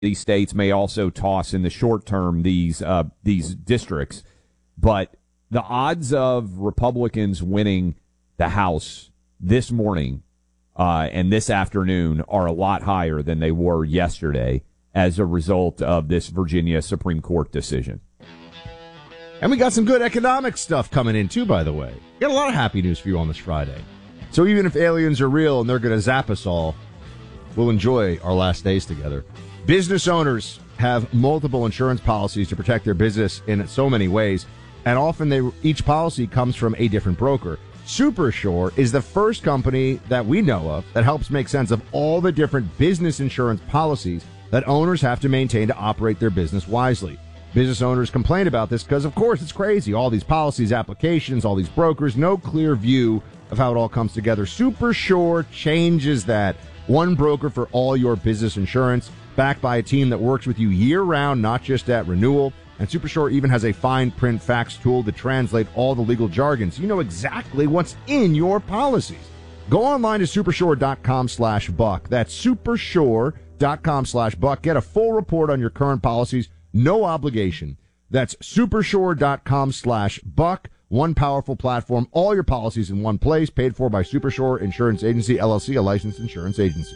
these states may also toss in the short term these districts, but the odds of Republicans winning the House this morning and this afternoon are a lot higher than they were yesterday as a result of this Virginia Supreme Court decision. And we got some good economic stuff coming in, too, by the way. Got a lot of happy news for you on this Friday. So even if aliens are real and they're going to zap us all, we'll enjoy our last days together. Business owners have multiple insurance policies to protect their business in so many ways, and often each policy comes from a different broker. Supersure is the first company that we know of that helps make sense of all the different business insurance policies that owners have to maintain to operate their business wisely. Business owners complain about this because, of course, it's crazy. All these policies, applications, all these brokers, no clear view of how it all comes together. Supersure changes that. One broker for all your business insurance, backed by a team that works with you year-round, not just at renewal. And Supersure even has a fine print fax tool to translate all the legal jargon, so you know exactly what's in your policies. Go online to supersure.com/buck. That's supersure.com/buck. Get a full report on your current policies. No obligation. That's supersure.com/buck. One powerful platform, all your policies in one place, paid for by Supersure Insurance Agency, LLC, a licensed insurance agency.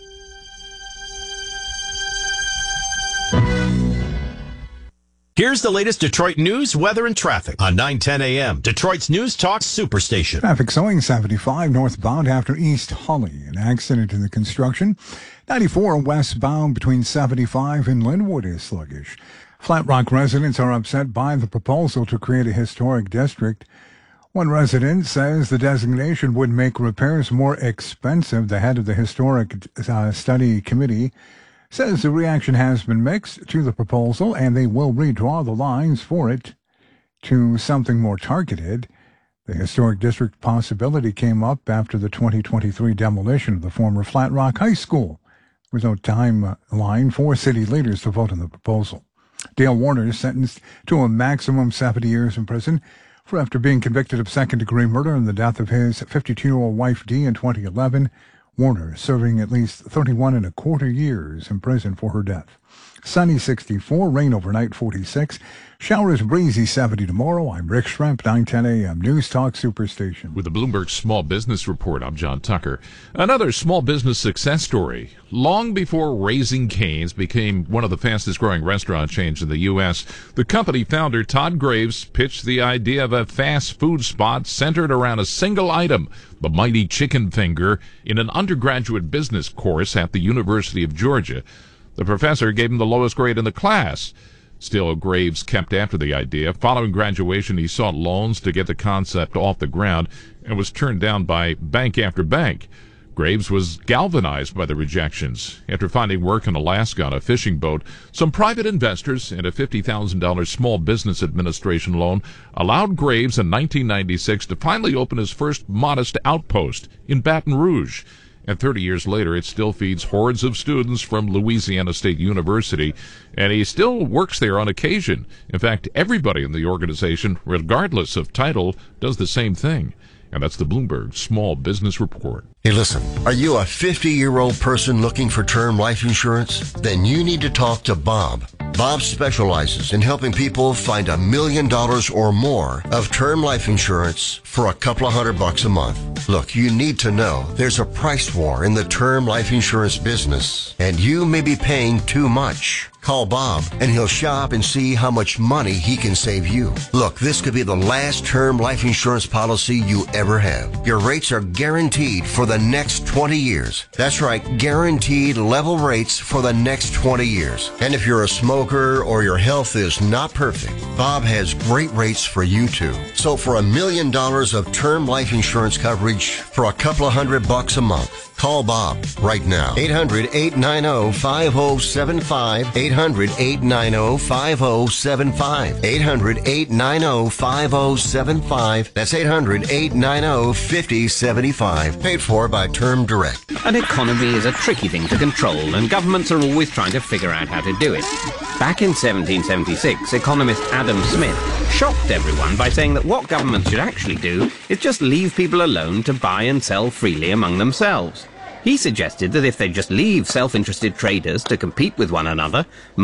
Here's the latest Detroit news, weather, and traffic on 9:10 a.m. Detroit's News Talk Superstation. Traffic slowing 75 northbound after East Holly. An accident in the construction. 94 westbound between 75 and Linwood is sluggish. Flat Rock residents are upset by the proposal to create a historic district. One resident says the designation would make repairs more expensive. The head of the Historic Study Committee says the reaction has been mixed to the proposal and they will redraw the lines for it to something more targeted. The historic district possibility came up after the 2023 demolition of the former Flat Rock High School. There was no timeline for city leaders to vote on the proposal. Dale Warner is sentenced to a maximum 70 years in prison after being convicted of second-degree murder in the death of his 52-year-old wife Dee in 2011. Warner serving at least 31 and a quarter years in prison for her death. Sunny 64, rain overnight 46. Showers breezy 70 tomorrow. I'm Rick Schremp, 9:10 a.m. News Talk Superstation. With the Bloomberg Small Business Report, I'm John Tucker. Another small business success story. Long before Raising Cane's became one of the fastest growing restaurant chains in the U.S., the company founder Todd Graves pitched the idea of a fast food spot centered around a single item, the mighty chicken finger, in an undergraduate business course at the University of Georgia. The professor gave him the lowest grade in the class. Still, Graves kept after the idea. Following graduation, he sought loans to get the concept off the ground and was turned down by bank after bank. Graves was galvanized by the rejections. After finding work in Alaska on a fishing boat, some private investors and a $50,000 Small Business Administration loan allowed Graves in 1996 to finally open his first modest outpost in Baton Rouge. And 30 years later, it still feeds hordes of students from Louisiana State University, and he still works there on occasion. In fact, everybody in the organization, regardless of title, does the same thing. And that's the Bloomberg Small Business Report. Hey, listen, are you a 50-year-old person looking for term life insurance? Then you need to talk to Bob. Bob specializes in helping people find $1 million or more of term life insurance for a couple of $100 a month. Look, you need to know there's a price war in the term life insurance business, and you may be paying too much. Call Bob, and he'll shop and see how much money he can save you. Look, this could be the last term life insurance policy you ever have. Your rates are guaranteed for the next 20 years. That's right, guaranteed level rates for the next 20 years. And if you're a smoker or your health is not perfect, Bob has great rates for you too. So for $1 million of term life insurance coverage for a couple of $100 a month, call Bob right now. 800-890-5075. 800-890-5075. 800-890-5075. That's 800-890-5075. Paid for by Term Direct. An economy is a tricky thing to control, and governments are always trying to figure out how to do it. Back in 1776, economist Adam Smith shocked everyone by saying that what governments should actually do is just leave people alone to buy and sell freely among themselves. He suggested that if they just leave self-interested traders to compete with one another,